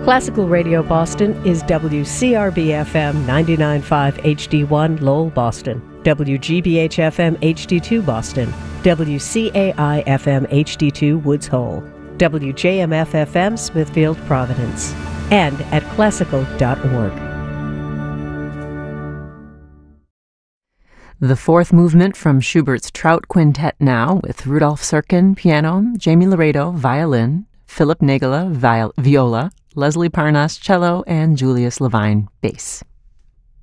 Classical Radio Boston is WCRB-FM 99.5 HD1 Lowell, Boston, WGBH-FM HD2 Boston, WCAI-FM HD2 Woods Hole, WJMF-FM Smithfield, Providence, and at classical.org. The fourth movement from Schubert's Trout Quintet now, with Rudolf Serkin, piano, Jamie Laredo, violin, Philip Nagala, viola, Leslie Parnas, cello, and Julius Levine, bass.